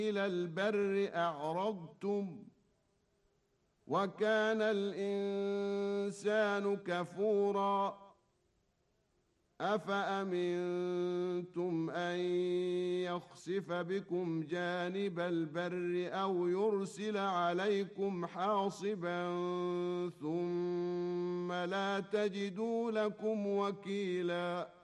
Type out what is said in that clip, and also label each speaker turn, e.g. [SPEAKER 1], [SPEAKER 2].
[SPEAKER 1] إلى البر أعرضتم وكان الإنسان كفورا أفأمنتم أن يخسف بكم جانب البر أو يرسل عليكم حاصبا ثم لا تجدوا لكم وكيلا